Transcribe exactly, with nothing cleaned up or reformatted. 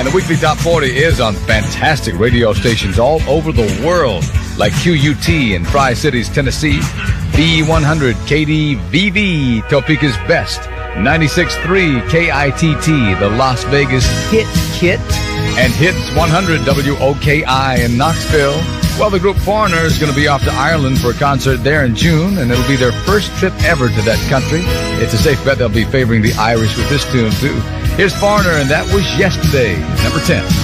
And the weekly Top forty is on fantastic radio stations all over the world, like Q U T in Tri-Cities, Tennessee, B one hundred K D V V, Topeka's best, ninety-six point three K I T T, the Las Vegas Hit Kit, and Hits one hundred W O K I in Knoxville. Well, the group Foreigner is going to be off to Ireland for a concert there in June, and it'll be their first trip ever to that country. It's a safe bet they'll be favoring the Irish with this tune, too. Here's Foreigner, and that was Yesterday, number ten.